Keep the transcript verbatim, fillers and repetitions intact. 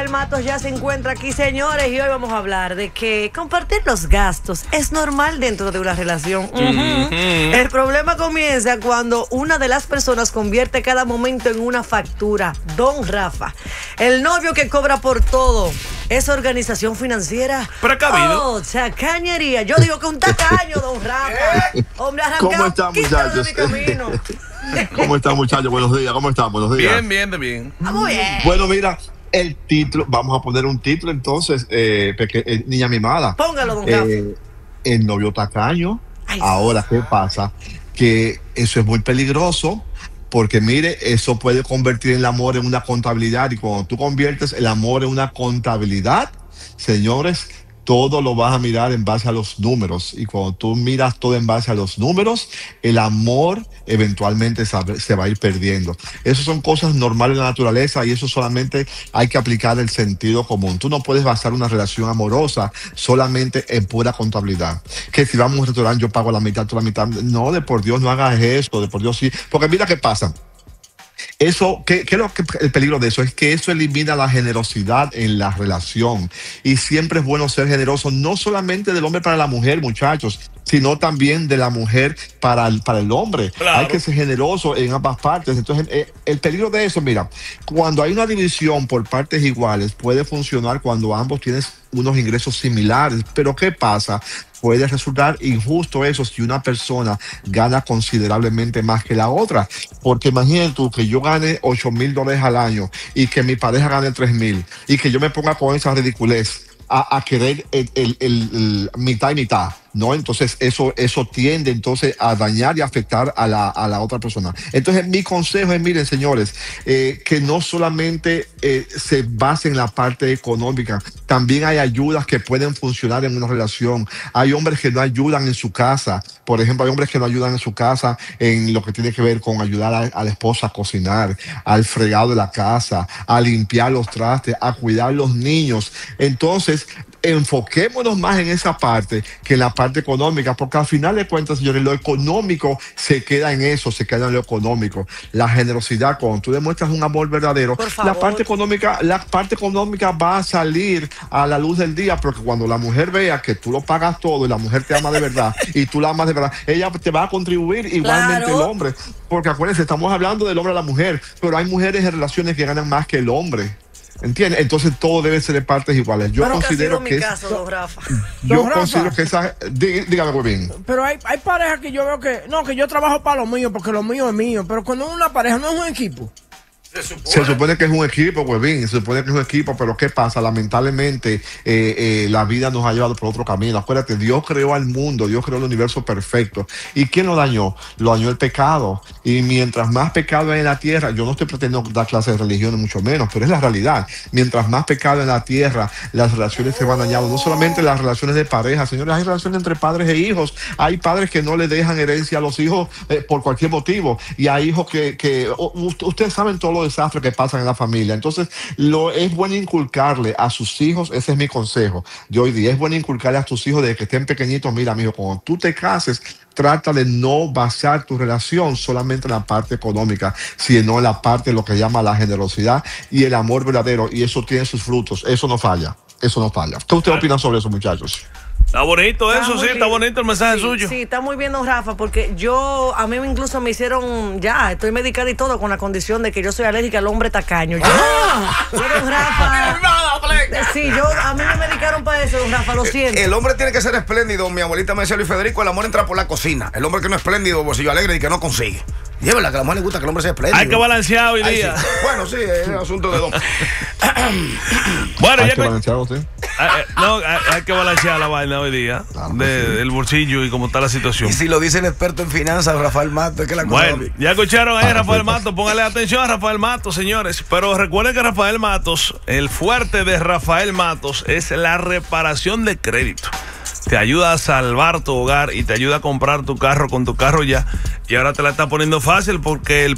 Rafael Matos ya se encuentra aquí, señores, y hoy vamos a hablar de que compartir los gastos es normal dentro de una relación. Uh-huh. Uh-huh. El problema comienza cuando una de las personas convierte cada momento en una factura. Don Rafa, el novio que cobra por todo, ¿es organización financiera? Precavido. Oh, tacañería. Yo digo que un tacaño, don Rafa. Hombre, arrancado. ¿Cómo están, muchachos? ¿Cómo están, muchachos? Buenos días, ¿cómo están? Buenos días. Bien, bien, de bien. Muy bien. Bueno, mira, el título, vamos a poner un título entonces, eh, peque, eh, niña mimada. Póngalo, don Rafa. Eh, el novio tacaño. Ay, Ahora, ¿qué pasa? Que eso es muy peligroso. Porque mire, eso puede convertir el amor en una contabilidad, y cuando tú conviertes el amor en una contabilidad, señores, todo lo vas a mirar en base a los números, y cuando tú miras todo en base a los números, el amor eventualmente se va a ir perdiendo. Esas son cosas normales de la naturaleza, y eso solamente hay que aplicar el sentido común. Tú no puedes basar una relación amorosa solamente en pura contabilidad. Que si vamos a un restaurante yo pago la mitad, tú la mitad. No, de por Dios, no hagas eso, de por Dios sí. Porque mira qué pasa. Eso, ¿qué, qué es lo que, el peligro de eso? Es que eso elimina la generosidad en la relación. Y siempre es bueno ser generoso, no solamente del hombre para la mujer, muchachos, sino también de la mujer para el, para el hombre. Claro. Hay que ser generoso en ambas partes. Entonces, eh, el peligro de eso, mira, cuando hay una división por partes iguales, puede funcionar cuando ambos tienen unos ingresos similares. Pero ¿qué pasa? Puede resultar injusto eso si una persona gana considerablemente más que la otra. Porque imagínate tú que yo gane ocho mil dólares al año y que mi pareja gane tres mil y que yo me ponga con esa ridiculez a, a querer el, el, el, el mitad y mitad, ¿no? Entonces eso, eso tiende entonces a dañar y afectar a la, a la otra persona. Entonces mi consejo es, miren, señores, eh, que no solamente eh, se base en la parte económica, también hay ayudas que pueden funcionar en una relación. Hay hombres que no ayudan en su casa. Por ejemplo, hay hombres que no ayudan en su casa en lo que tiene que ver con ayudar a, a la esposa a cocinar, al fregado de la casa, a limpiar los trastes, a cuidar los niños. Entonces, enfoquémonos más en esa parte que en la parte económica, porque al final de cuentas, señores, lo económico se queda en eso, se queda en lo económico. La generosidad, cuando tú demuestras un amor verdadero, la parte económica, la parte económica va a salir a la luz del día, porque cuando la mujer vea que tú lo pagas todo y la mujer te ama de verdad y tú la amas de verdad, ella te va a contribuir igualmente. Claro. El hombre, porque acuérdense, estamos hablando del hombre a la mujer, pero hay mujeres en relaciones que ganan más que el hombre. ¿Entiendes? Entonces todo debe ser de partes iguales. Yo pero considero que, que mi caso, es, don Rafa. Yo don Rafa, considero que esa, dí, dígame muy bien. Pero hay, hay parejas que yo veo que no, que yo trabajo para lo mío porque lo mío es mío, pero cuando una pareja no es un equipo. Se supone. se supone que es un equipo, pues bien, se supone que es un equipo, pero ¿qué pasa? Lamentablemente eh, eh, la vida nos ha llevado por otro camino. Acuérdate, Dios creó al mundo, Dios creó el universo perfecto. ¿Y quién lo dañó? Lo dañó el pecado. Y mientras más pecado hay en la tierra, yo no estoy pretendiendo dar clases de religión, mucho menos, pero es la realidad. Mientras más pecado en la tierra, las relaciones se van dañando. No solamente las relaciones de pareja, señores, hay relaciones entre padres e hijos. Hay padres que no le dejan herencia a los hijos eh, por cualquier motivo. Y hay hijos que, que oh, ustedes saben todo lo desastres que pasan en la familia. Entonces, lo es bueno inculcarle a sus hijos, ese es mi consejo de hoy día, es bueno inculcarle a tus hijos desde que estén pequeñitos, mira, mijo, cuando tú te cases, trata de no basar tu relación solamente en la parte económica, sino en la parte de lo que llama la generosidad y el amor verdadero, y eso tiene sus frutos, eso no falla, eso no falla. ¿Qué ustedes opinan sobre eso, muchachos? Está bonito eso, está sí, está bonito el mensaje sí, suyo. Sí, está muy bien, don Rafa, porque yo, a mí incluso me hicieron, ya, estoy medicada y todo con la condición de que yo soy alérgica al hombre tacaño. Yo, ¡Ah! yo don Rafa, sí, yo, a mí me medicaron para eso, don Rafa, lo siento. El, el hombre tiene que ser espléndido, mi abuelita me decía Luis Federico, el amor entra por la cocina. El hombre que no es espléndido, bolsillo alegre y que no consigue. Llévela, que a la mujer le gusta que el hombre sea espléndido. Hay que balancear hoy día. Ay, sí. Bueno, sí, es un asunto de dos. Bueno, ¿Hay ya que balancear usted? Hay, no, hay, hay que balancear la vaina hoy día, claro, de, sí, del bolsillo y cómo está la situación. Y si lo dice el experto en finanzas, Rafael Matos, es que la cosa. Bueno, ya escucharon ahí a Rafael Matos, póngale atención a Rafael Matos, señores. Pero recuerden que Rafael Matos, el fuerte de Rafael Matos es la reparación de crédito. Te ayuda a salvar tu hogar y te ayuda a comprar tu carro con tu carro ya. Y ahora te la está poniendo fácil porque el